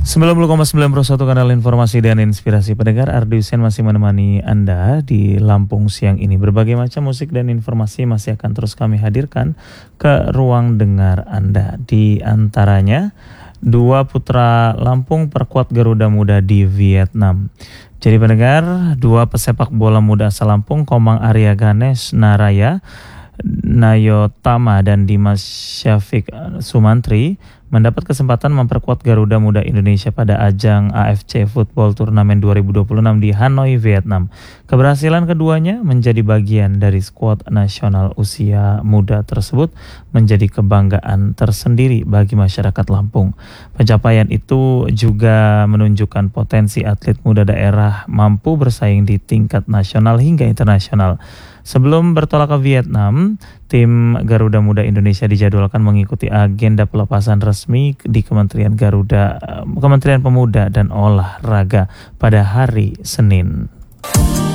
90,91 kanal informasi dan inspirasi pendengar. Ardi Hussein masih menemani Anda di Lampung siang ini. Berbagai macam musik dan informasi masih akan terus kami hadirkan ke ruang dengar Anda. Di antaranya, dua putra Lampung perkuat Garuda Muda di Vietnam. Jadi pendengar, dua pesepak bola muda asal Lampung, Komang Arya Ganesh Naraya Nayotama dan Dimas Syafiq Sumantri mendapat kesempatan memperkuat Garuda Muda Indonesia pada ajang AFC Football Turnamen 2026 di Hanoi, Vietnam. Keberhasilan keduanya menjadi bagian dari skuad nasional usia muda tersebut menjadi kebanggaan tersendiri bagi masyarakat Lampung. Pencapaian itu juga menunjukkan potensi atlet muda daerah mampu bersaing di tingkat nasional hingga internasional. Sebelum bertolak ke Vietnam, tim Garuda Muda Indonesia dijadwalkan mengikuti agenda pelepasan resmi di Kementerian Pemuda dan Olahraga pada hari Senin.